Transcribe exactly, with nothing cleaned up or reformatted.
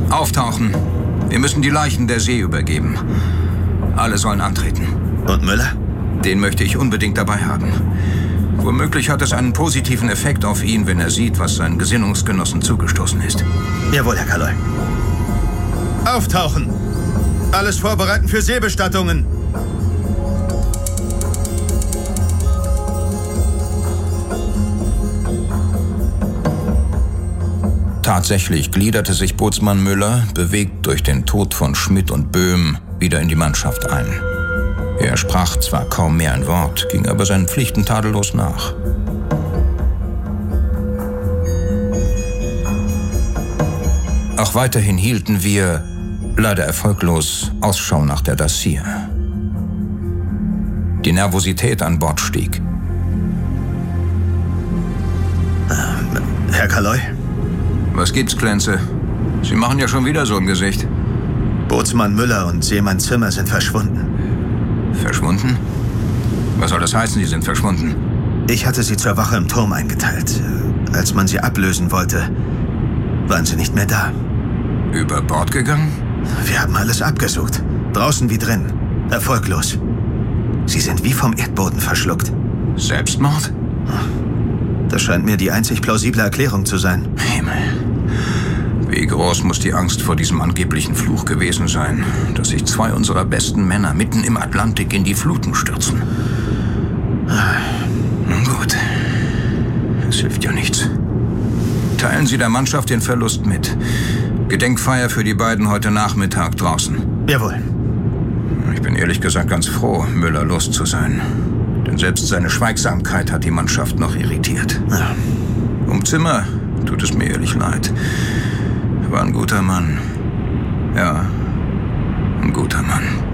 Auftauchen. Wir müssen die Leichen der See übergeben. Alle sollen antreten. Und Müller? Den möchte ich unbedingt dabei haben. Womöglich hat es einen positiven Effekt auf ihn, wenn er sieht, was seinen Gesinnungsgenossen zugestoßen ist. Jawohl, Herr Kaloi. Auftauchen! Alles vorbereiten für Seebestattungen! Tatsächlich gliederte sich Bootsmann Müller, bewegt durch den Tod von Schmidt und Böhm, wieder in die Mannschaft ein. Er sprach zwar kaum mehr ein Wort, ging aber seinen Pflichten tadellos nach. Auch weiterhin hielten wir, leider erfolglos, Ausschau nach der Dacia. Die Nervosität an Bord stieg. Ähm, Herr Kaloi? Was gibt's, Clancy? Sie machen ja schon wieder so ein Gesicht. Bootsmann Müller und Seemann Zimmer sind verschwunden. Verschwunden? Was soll das heißen, sie sind verschwunden? Ich hatte sie zur Wache im Turm eingeteilt. Als man sie ablösen wollte, waren sie nicht mehr da. Über Bord gegangen? Wir haben alles abgesucht. Draußen wie drin. Erfolglos. Sie sind wie vom Erdboden verschluckt. Selbstmord? Das scheint mir die einzig plausible Erklärung zu sein. Himmel. Wie groß muss die Angst vor diesem angeblichen Fluch gewesen sein, dass sich zwei unserer besten Männer mitten im Atlantik in die Fluten stürzen? Nun gut. Es hilft ja nichts. Teilen Sie der Mannschaft den Verlust mit. Gedenkfeier für die beiden heute Nachmittag draußen. Jawohl. Ich bin ehrlich gesagt ganz froh, Müller los zu sein. Denn selbst seine Schweigsamkeit hat die Mannschaft noch irritiert. Ja. Um Zimmer tut es mir ehrlich leid. Er war ein guter Mann. Ja, ein guter Mann.